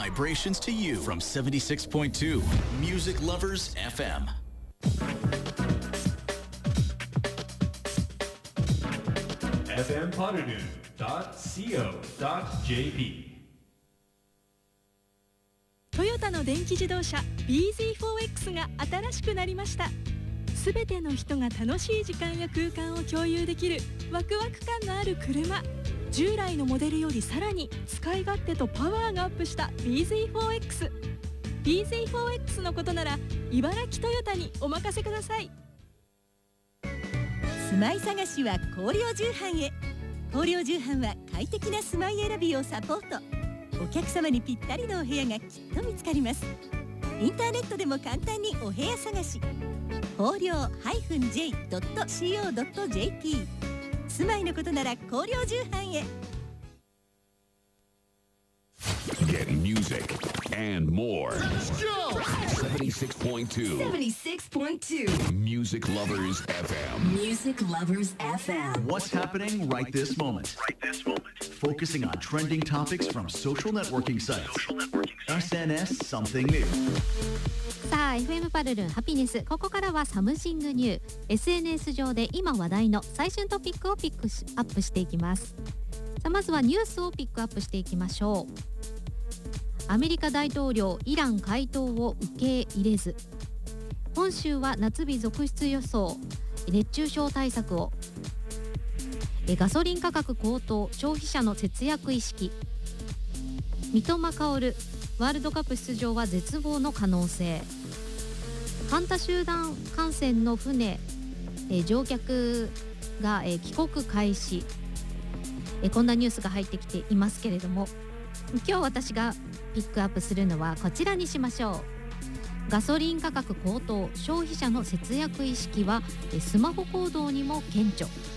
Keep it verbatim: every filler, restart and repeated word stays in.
vibrations to you from seventy-six point two Music Lovers エフエム。 エフエム ポッドニュース ドット シーオー ドット ジェーピートヨタの電気自動車 ビーゼットフォーエックス が新しくなりました。すべての人が楽しい時間や空間を共有できるワクワク感のある車。従来のモデルよりさらに使い勝手とパワーがアップした ビーゼットフォーエックス。ビーゼットフォーエックス のことなら茨城トヨタにお任せください。 住まい探しは広陵重版へ。広陵重版は快適な住まい選びをサポート。お客様にぴったりのお部屋がきっと見つかります。インターネットでも簡単にお部屋探し。広陵 ジェイドット シーオードット ジェーピー。 住まいのことなら広陵重版へ。 Get music and more. Let's go! seventy-six point two seventy-six point two Music Lovers エフエム. Music Lovers エフエム. What's happening right this moment? Right this moment. Focusing on trending topics from social networking sites.エスエヌエスSomething New. さあ エフエム パルルンハピネス、ここからはサムシングニュー。 エスエヌエス 上で今話題の最新トピックをピックアップしていきます。さあまずはニュースをピックアップしていきましょう。アメリカ大統領イラン回答を受け入れず。本州は夏日続出予想。熱中症対策を。ガソリン価格高騰、消費者の節約意識。三笘薫ワールドカップ出場は絶望の可能性。カンタ集団感染の船、えー、乗客が、えー、帰国開始、えー、こんなニュースが入ってきていますけれども、今日私がピックアップするのはこちらにしましょう。ガソリン価格高騰、消費者の節約意識は、えー、スマホ行動にも顕著。